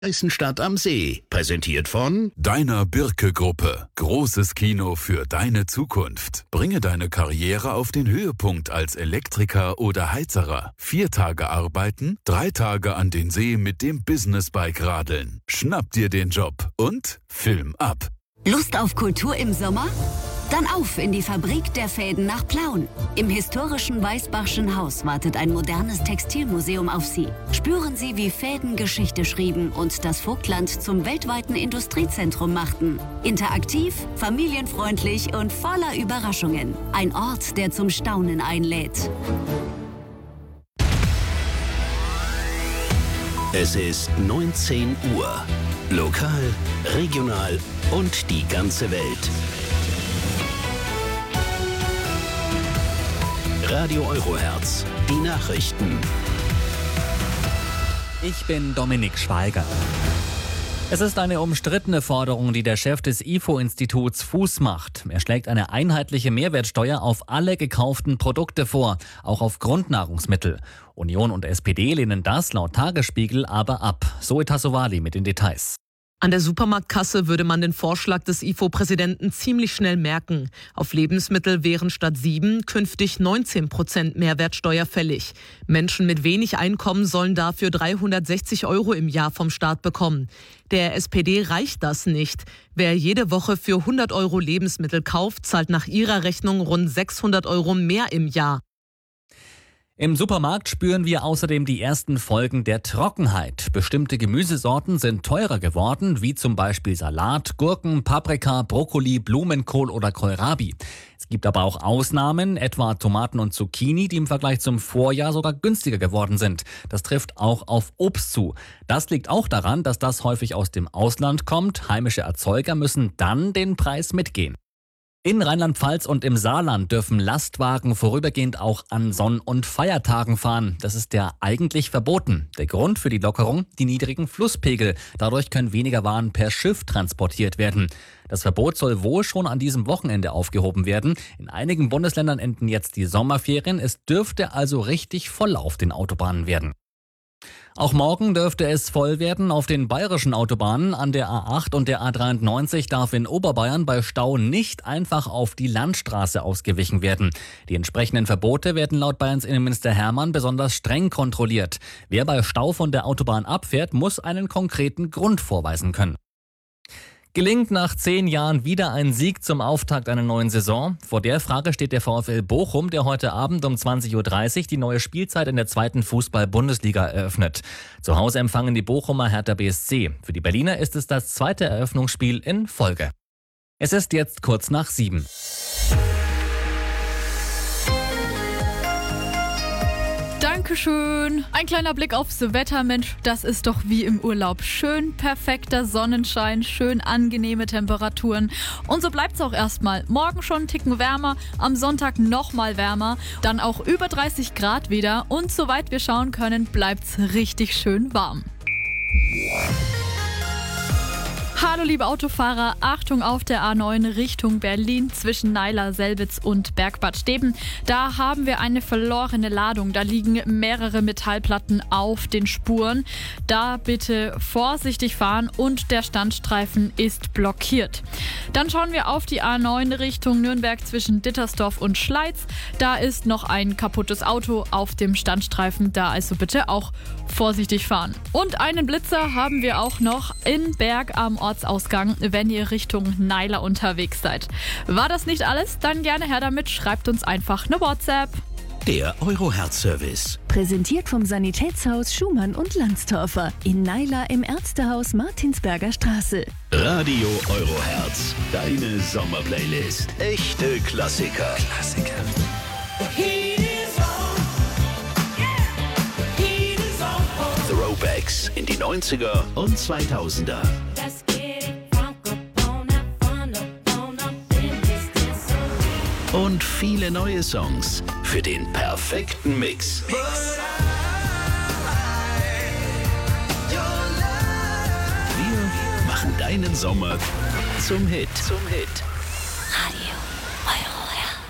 Eisenstadt am See. Präsentiert von Deiner Birke-Gruppe. Großes Kino für deine Zukunft. Bringe deine Karriere auf den Höhepunkt als Elektriker oder Heizerer. 4 Tage arbeiten, 3 Tage an den See mit dem Businessbike radeln. Schnapp dir den Job und Film ab. Lust auf Kultur im Sommer? Dann auf in die Fabrik der Fäden nach Plauen. Im historischen Weißbachschen Haus wartet ein modernes Textilmuseum auf Sie. Spüren Sie, wie Fäden Geschichte schrieben und das Vogtland zum weltweiten Industriezentrum machten. Interaktiv, familienfreundlich und voller Überraschungen. Ein Ort, der zum Staunen einlädt. Es ist 19 Uhr. Lokal, regional und die ganze Welt. Radio Eurohertz, die Nachrichten. Ich bin Dominik Schweiger. Es ist eine umstrittene Forderung, die der Chef des IFO-Instituts Fuß macht. Er schlägt eine einheitliche Mehrwertsteuer auf alle gekauften Produkte vor, auch auf Grundnahrungsmittel. Union und SPD lehnen das laut Tagesspiegel aber ab. Zoe Tassovali mit den Details. An der Supermarktkasse würde man den Vorschlag des IFO-Präsidenten ziemlich schnell merken. Auf Lebensmittel wären statt 7 künftig 19% Mehrwertsteuer fällig. Menschen mit wenig Einkommen sollen dafür 360 € im Jahr vom Staat bekommen. Der SPD reicht das nicht. Wer jede Woche für 100 € Lebensmittel kauft, zahlt nach ihrer Rechnung rund 600 € mehr im Jahr. Im Supermarkt spüren wir außerdem die ersten Folgen der Trockenheit. Bestimmte Gemüsesorten sind teurer geworden, wie zum Beispiel Salat, Gurken, Paprika, Brokkoli, Blumenkohl oder Kohlrabi. Es gibt aber auch Ausnahmen, etwa Tomaten und Zucchini, die im Vergleich zum Vorjahr sogar günstiger geworden sind. Das trifft auch auf Obst zu. Das liegt auch daran, dass das häufig aus dem Ausland kommt. Heimische Erzeuger müssen dann den Preis mitgehen. In Rheinland-Pfalz und im Saarland dürfen Lastwagen vorübergehend auch an Sonn- und Feiertagen fahren. Das ist ja eigentlich verboten. Der Grund für die Lockerung: die niedrigen Flusspegel. Dadurch können weniger Waren per Schiff transportiert werden. Das Verbot soll wohl schon an diesem Wochenende aufgehoben werden. In einigen Bundesländern enden jetzt die Sommerferien. Es dürfte also richtig voll auf den Autobahnen werden. Auch morgen dürfte es voll werden auf den bayerischen Autobahnen. An der A8 und der A93 darf in Oberbayern bei Stau nicht einfach auf die Landstraße ausgewichen werden. Die entsprechenden Verbote werden laut Bayerns Innenminister Hermann besonders streng kontrolliert. Wer bei Stau von der Autobahn abfährt, muss einen konkreten Grund vorweisen können. Gelingt nach 10 Jahren wieder ein Sieg zum Auftakt einer neuen Saison? Vor der Frage steht der VfL Bochum, der heute Abend um 20.30 Uhr die neue Spielzeit in der 2. Fußball-Bundesliga eröffnet. Zu Hause empfangen die Bochumer Hertha BSC. Für die Berliner ist es das 2. Eröffnungsspiel in Folge. Es ist jetzt kurz nach 7. Dankeschön. Ein kleiner Blick aufs Wetter, Mensch, das ist doch wie im Urlaub. Schön perfekter Sonnenschein, schön angenehme Temperaturen. Und so bleibt's auch erstmal. Morgen schon einen Ticken wärmer, am Sonntag nochmal wärmer, dann auch über 30 Grad wieder. Und soweit wir schauen können, bleibt's richtig schön warm. Hallo liebe Autofahrer, Achtung auf der A9 Richtung Berlin zwischen Naila, Selbitz und Bergbad Steben. Da haben wir eine verlorene Ladung. Da liegen mehrere Metallplatten auf den Spuren. Da bitte vorsichtig fahren und der Standstreifen ist blockiert. Dann schauen wir auf die A9 Richtung Nürnberg zwischen Dittersdorf und Schleiz. Da ist noch ein kaputtes Auto auf dem Standstreifen. Da also bitte auch vorsichtig fahren. Und einen Blitzer haben wir auch noch in Berg am Ortsausgang, wenn ihr Richtung Naila unterwegs seid. War das nicht alles? Dann gerne her damit, schreibt uns einfach eine WhatsApp. Der Eurohertz-Service. Präsentiert vom Sanitätshaus Schumann und Landstorfer in Naila im Ärztehaus Martinsberger Straße. Radio Eurohertz, deine Sommerplaylist. Echte Klassiker. Throwbacks in die 90er und 2000er. Und viele neue Songs für den perfekten Mix. Wir machen deinen Sommer zum Hit.